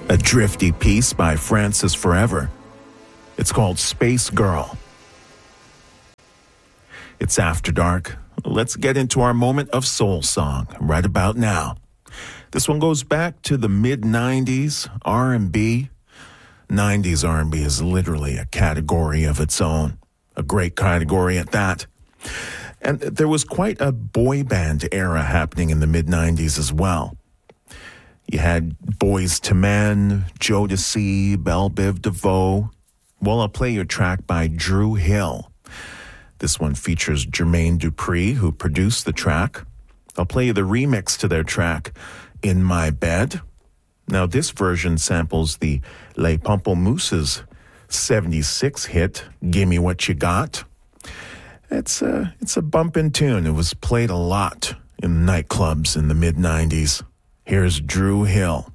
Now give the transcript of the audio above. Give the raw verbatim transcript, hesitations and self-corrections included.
a drifty piece by Francis Forever. It's called Space Girl. It's After Dark. Let's get into our moment of soul song right about now. This one goes back to the mid-nineties, R and B. nineties R and B is literally a category of its own, a great category at that. And there was quite a boy band era happening in the mid-nineties as well. You had Boyz two Men, Jodeci, Belle Biv DeVoe. Well, I'll play your track by Dru Hill. This one features Jermaine Dupri, who produced the track. I'll play you the remix to their track, In My Bed. Now, this version samples the Les Pamplemousses' seventy-six hit, Gimme What You Got. It's a, it's a bumpin' tune. It was played a lot in nightclubs in the mid-nineties. Here's Dru Hill.